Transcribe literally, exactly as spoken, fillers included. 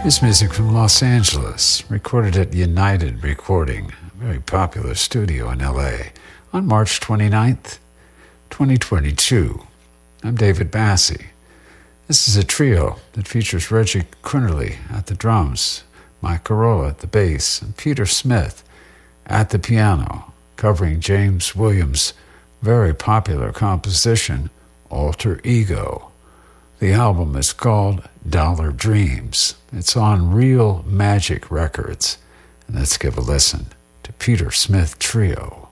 His music from Los Angeles, recorded at United Recording, a very popular studio in L A, on March twenty-ninth, twenty twenty-two. I'm David Bassie. This is a trio that features Reggie Crunnerly at the drums, Mike Carolla at the bass, and Peter Smith at the piano, covering James Williams' very popular composition, Alter Ego. The album is called Dollar Dreams. It's on Real Magic Records. And let's give a listen to Peter Smith Trio.